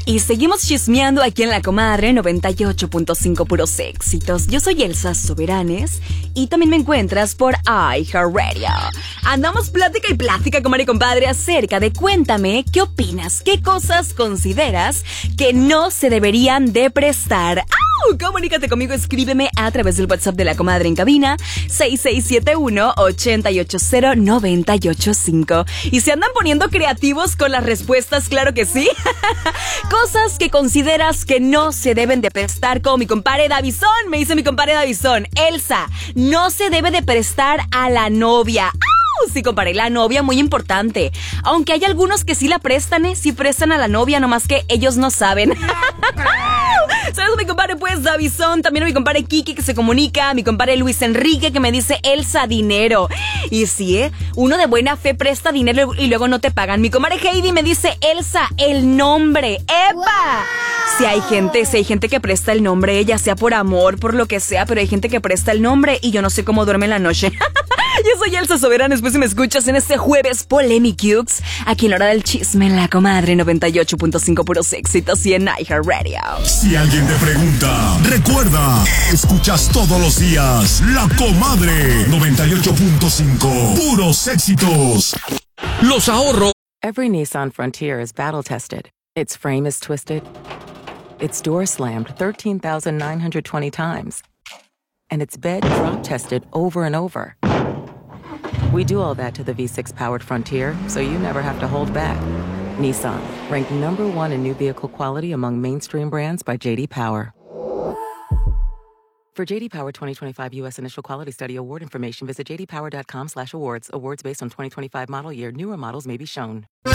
Y seguimos chismeando aquí en La Comadre 98.5 puros éxitos. Yo soy Elsa Soberanes y también me encuentras por iHeartRadio. Andamos plática y plática, comadre y compadre, acerca de cuéntame qué opinas, qué cosas consideras que no se deberían de prestar. ¡Au! Comunícate conmigo, escríbeme a través del WhatsApp de La Comadre en cabina 6671-880-985. Y se andan poniendo creativos con las respuestas, claro que sí. Cosas que consideras que no se deben de prestar, como mi compadre Davison. Me dice mi compadre Davison: Elsa, no se debe de prestar a la novia. ¡Au! Sí, compadre, la novia muy importante. Aunque hay algunos que sí la prestan, sí prestan a la novia, nomás que ellos no saben. ¿Sabes, mi compadre? Pues Davison, también a mi compadre Kiki que se comunica, a mi compadre Luis Enrique que me dice: Elsa, dinero. Y sí, uno de buena fe presta dinero y luego no te pagan. Mi compadre Heidi me dice: Elsa, el nombre. ¡Epa! Wow. Si hay gente que presta el nombre, ya sea por amor, por lo que sea, pero hay gente que presta el nombre y yo no sé cómo duerme en la noche. Yo soy Elsa Soberana, después si me escuchas en este jueves Polemicux, aquí en la hora del chisme en La Comadre 98.5 puros éxitos y en iHeartRadio. Si alguien te pregunta, recuerda, escuchas todos los días La Comadre 98.5 puros éxitos. Los ahorros. Every Nissan Frontier is battle tested. Its frame is twisted. Its door slammed 13,920 times. And its bed drop tested over and over. We do all that to the V6 powered Frontier, so you never have to hold back. Nissan, ranked #1 in new vehicle quality among mainstream brands by J.D. Power. For J.D. Power 2025 U.S. Initial Quality Study award information, visit jdpower.com/awards. Awards based on 2025 model year. Newer models may be shown.